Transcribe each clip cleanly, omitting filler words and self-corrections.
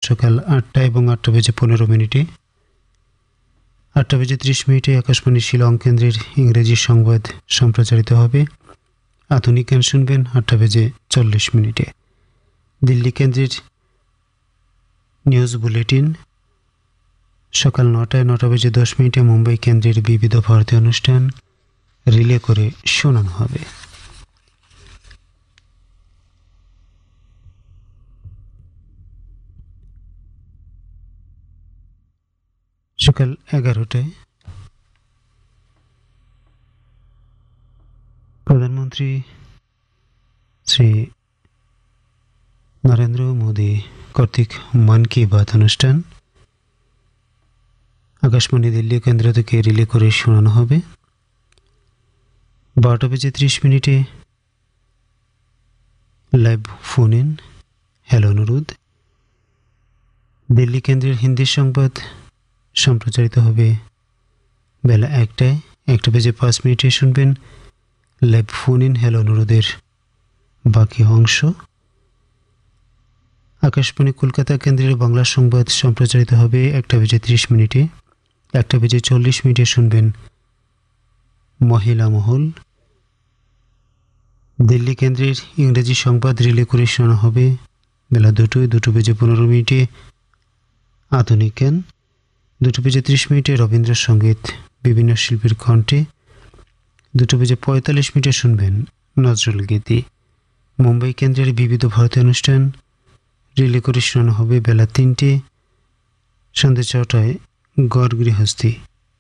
সকাল ৮টা এবং ৮:১৫। ৮:৩০ আকাশবাণী শিলং কেন্দ্রের ইংরেজি সংবাদ সম্প্রচারিত হবে। আধুনিক গান শুনবেন ৮:৪০। দিল্লি কেন্দ্রের নিউজ বুলেটিন সকাল ৯টায় ৯:১০। মুম্বাই কেন্দ্রের বিবিধ ভারতী অনুষ্ঠান রিলে করে শোনানো হবে। সকাল ১১টায় প্রধানমন্ত্রী শ্রী নরেন্দ্র মোদী কর্তৃক মন কি বাত অনুষ্ঠান আকাশবাণী দিল্লি কেন্দ্র থেকে রিলে করে শোনানো হবে। ১২:৩০ লাইভ ফোন ইন হ্যালো অনুরোধ। দিল্লি কেন্দ্রের হিন্দি সংবাদ সম্প্রচারিত হবে বেলা ১টায়। ১:০৫ শুনবেন লাইভ ফোন ইন হ্যালো অনুরোধের বাকি অংশ। আকাশবাণী কলকাতা কেন্দ্রের বাংলা সংবাদ সম্প্রচারিত হবে ১:৩০। ১:৪০ শুনবেন মহিলা মহল। দিল্লি কেন্দ্রের ইংরেজি সংবাদ রিলে করে শোনা হবে বেলা ২টোয়। ২:১৫ আধুনিক গান। ২:৩০ রবীন্দ্রসঙ্গীত বিভিন্ন শিল্পীর কণ্ঠে। ২:৪৫ শুনবেন নজরুল গীতি। মুম্বাই কেন্দ্রের বিবিধ ভারতী অনুষ্ঠান রিলে করে শোনানো হবে বেলা ৩টে। সন্ধ্যে ৬টায় গড় গৃহস্থী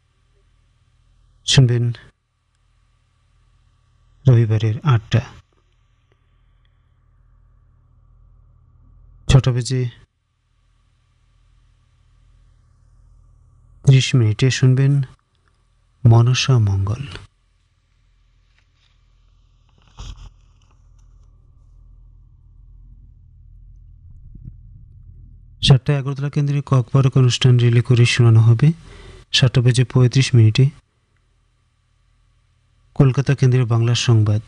শুনবেন রবিবারের ৮টা। ৬:৩০ শুনবেন মনসা মঙ্গল। ৭টায় আগরতলা কেন্দ্রের ককবরক অনুষ্ঠান রিলে করে শোনানো হবে ৭:৩৫। কলকাতা কেন্দ্রের বাংলা সংবাদ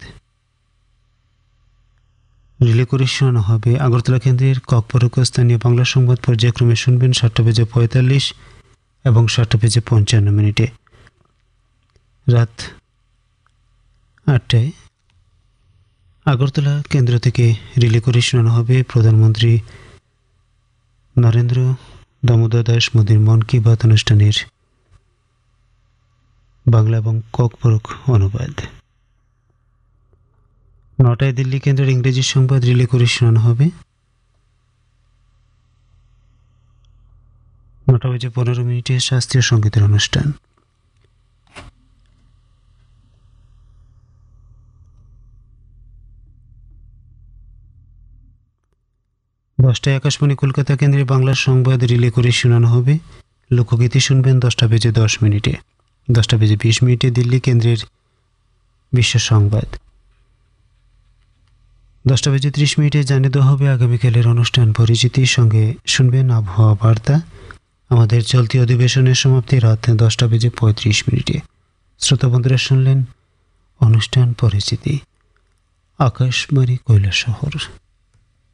রিলে করে শোনানো হবে আগরতলা কেন্দ্রের ককবরক স্থানীয় বাংলা সংবাদ পর্যায়ক্রমে শুনবেন ৭:৪৫ এবং ৭:৫৫। রাত ৮টায় আগরতলা কেন্দ্র থেকে রিলে করে শোনানো হবে প্রধানমন্ত্রী নরেন্দ্র দামোদর দাস মোদীর মন কি বাত অনুষ্ঠানের বাংলা এবং ককবরক অনুবাদ। ৯টায় দিল্লি কেন্দ্রের ইংরেজি সংবাদ রিলে করে শোনানো হবে ৯:১৫ শাস্ত্রীয় সঙ্গীতের অনুষ্ঠান। ১০টায় আকাশবাণী কলকাতা কেন্দ্রের বাংলা সংবাদ রিলে করে শোনানো হবে লোকগীতি শুনবেন ১০:১০। ১০:২০ দিল্লি কেন্দ্রের বিশ্ব সংবাদ। ১০:৩০ জানিয়ে দেওয়া হবে আগামীকালের অনুষ্ঠান পরিচিতির সঙ্গে শুনবেন আবহাওয়া বার্তা। আমাদের চলতি অধিবেশনের সমাপ্তি রাত ১০:৩৫। শ্রোতা বন্ধুরা শুনলেন অনুষ্ঠান পরিচিতি আকাশবাণী কৈলাসহর।